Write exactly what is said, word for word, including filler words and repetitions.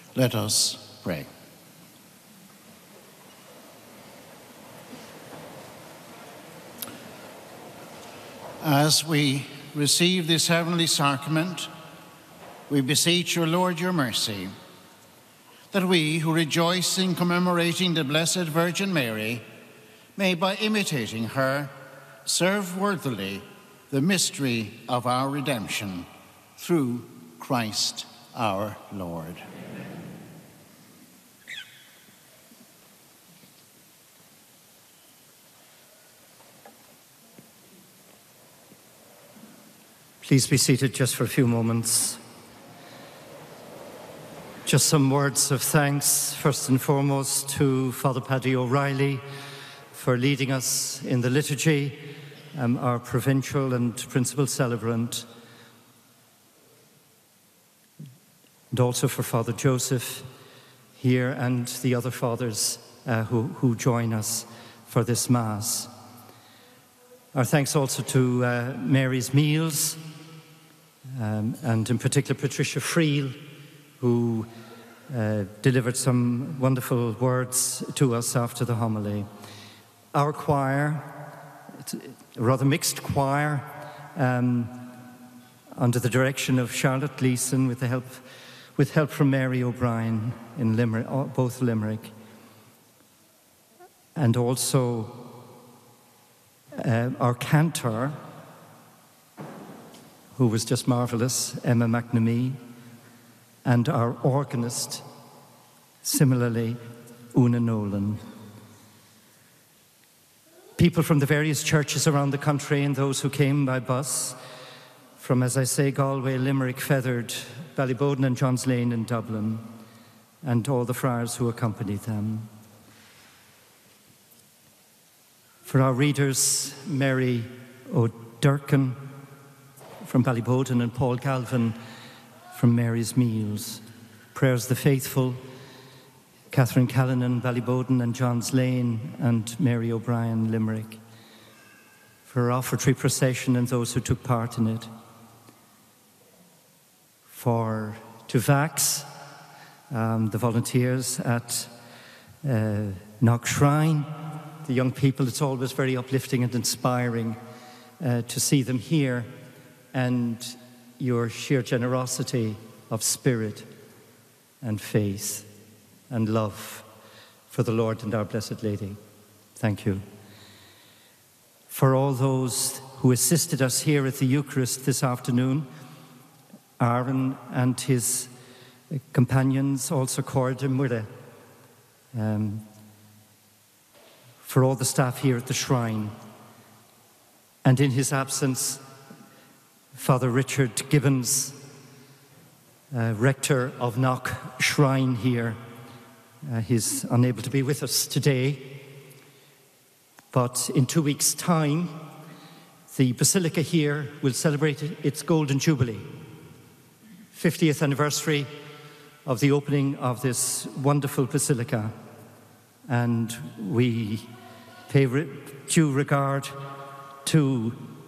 Let us pray. As we receive this heavenly sacrament, we beseech your Lord your mercy, that we who rejoice in commemorating the Blessed Virgin Mary may, by imitating her, serve worthily the mystery of our redemption through Christ our Lord. Please be seated just for a few moments. Just some words of thanks, first and foremost, to Father Paddy O'Reilly for leading us in the liturgy, um, our provincial and principal celebrant, and also for Father Joseph here and the other fathers uh, who, who join us for this Mass. Our thanks also to uh, Mary's Meals, Um, and in particular Patricia Friel, who uh, delivered some wonderful words to us after the homily. Our choir, it's a rather mixed choir, um, under the direction of Charlotte Gleeson, with the help, with help from Mary O'Brien in Limerick, both Limerick, and also uh, our cantor, who was just marvellous, Emma McNamee, and our organist, similarly, Una Nolan. People from the various churches around the country and those who came by bus from, as I say, Galway, Limerick, Feathered, Ballyboden and Johns Lane in Dublin, and all the friars who accompanied them. For our readers, Mary O'Durkin from Ballyboden and Paul Galvin from Mary's Meals. Prayers the Faithful, Catherine Callanan, Ballyboden and Johns Lane, and Mary O'Brien, Limerick. For our offertory procession and those who took part in it. For to Vax, um, the volunteers at uh, Knock Shrine, the young people, it's always very uplifting and inspiring uh, to see them here, and your sheer generosity of spirit and faith and love for the Lord and our Blessed Lady. Thank you. For all those who assisted us here at the Eucharist this afternoon, Aaron and his companions, also Cord and Mure. Um, for all the staff here at the shrine, and in his absence, Father Richard Gibbons, uh, rector of Knock Shrine here. Uh, he's unable to be with us today, but in two weeks' time, the Basilica here will celebrate its Golden Jubilee, fiftieth anniversary of the opening of this wonderful Basilica, and we pay re- due regard to